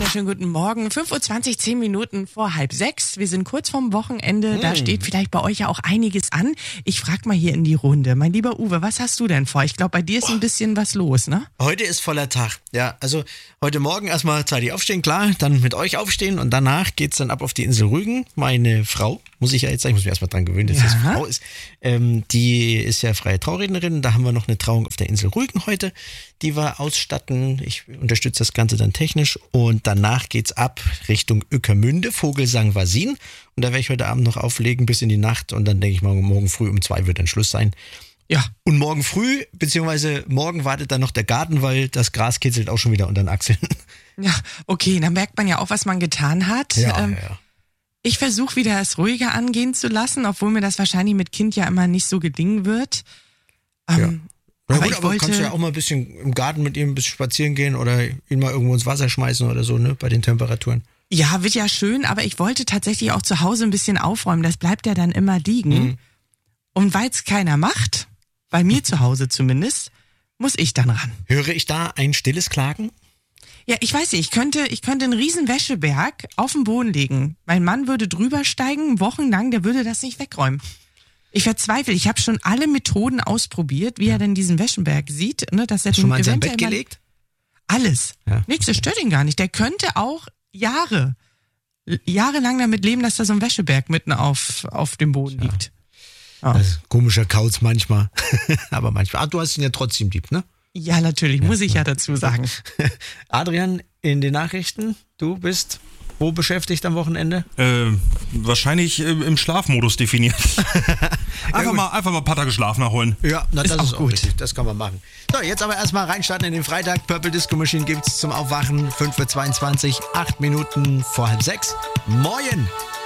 wunderschönen guten Morgen. 5:20 Uhr, 10 Minuten vor 5:30. Wir sind kurz vorm Wochenende. Da steht vielleicht bei euch ja auch einiges an. Ich frage mal hier in die Runde. Mein lieber Uwe, was hast du denn vor? Ich glaube, bei dir ist ein bisschen was los, ne? Heute ist voller Tag. Ja, also heute Morgen erstmal zeitig aufstehen, klar. Dann mit euch aufstehen und danach geht's dann ab auf die Insel Rügen. Meine Frau, muss ich ja jetzt sagen, ich muss mich erstmal dran gewöhnen, dass das Frau ist. Die ist ja freie Traurednerin. Da haben wir noch eine Trauung auf der Insel Rügen heute, die wir ausstatten. Ich unterstütze das Ganze dann technisch und danach geht's ab Richtung Ueckermünde, Vogelsang Wasin. Und da werde ich heute Abend noch auflegen bis in die Nacht und dann denke ich mal, morgen früh um 2 wird dann Schluss sein. Ja. Und morgen früh, beziehungsweise morgen wartet dann noch der Garten, weil das Gras kitzelt auch schon wieder unter den Achseln. Ja, okay, dann merkt man ja auch, was man getan hat. Ja. Ich versuche wieder es ruhiger angehen zu lassen, obwohl mir das wahrscheinlich mit Kind ja immer nicht so gelingen wird. Aber kannst du ja auch mal ein bisschen im Garten mit ihm ein bisschen spazieren gehen oder ihn mal irgendwo ins Wasser schmeißen oder so, ne, bei den Temperaturen. Ja, wird ja schön, aber ich wollte tatsächlich auch zu Hause ein bisschen aufräumen. Das bleibt ja dann immer liegen. Und weil es keiner macht, bei mir zu Hause zumindest, muss ich dann ran. Höre ich da ein stilles Klagen? Ja, ich weiß nicht, ich könnte einen riesen Wäscheberg auf den Boden legen. Mein Mann würde drüber steigen, wochenlang, der würde das nicht wegräumen. Ich verzweifle, ich habe schon alle Methoden ausprobiert, wie er denn diesen Wäscheberg sieht. Ne, dass er schon mal in sein Bett gelegt? Alles. Ja. Nichts, das stört ihn gar nicht. Der könnte auch jahrelang damit leben, dass da so ein Wäscheberg mitten auf dem Boden liegt. Ja. Also, komischer Kauz manchmal, aber manchmal. Du hast ihn ja trotzdem lieb, ne? Ja, natürlich, muss ich ja dazu sagen. Adrian, in den Nachrichten, du bist wo beschäftigt am Wochenende? Wahrscheinlich im Schlafmodus definiert. Einfach mal ein paar Tage Schlaf nachholen. Ja, das ist auch gut. Richtig. Das kann man machen. So, jetzt aber erstmal reinstarten in den Freitag. Purple Disco Machine gibt's zum Aufwachen. 5:22 Uhr, 8 Minuten vor 5:30. Moin!